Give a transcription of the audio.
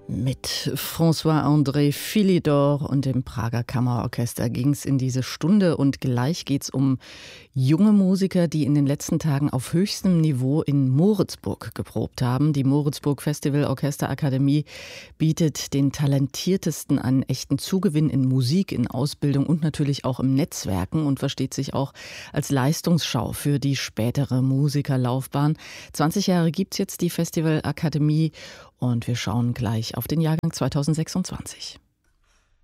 Mit François-André Philidor und dem Prager Kammerorchester ging es in diese Stunde und gleich geht es um junge Musiker, die in den letzten Tagen auf höchstem Niveau in Moritzburg geprobt haben. Die Moritzburg Festival Orchesterakademie bietet den Talentiertesten einen echten Zugewinn in Musik, in Ausbildung und natürlich auch im Netzwerken und versteht sich auch als Leistungsschau für die spätere Musikerlaufbahn. 20 Jahre gibt es jetzt die Festivalakademie und wir schauen gleich auf den Jahrgang 2026.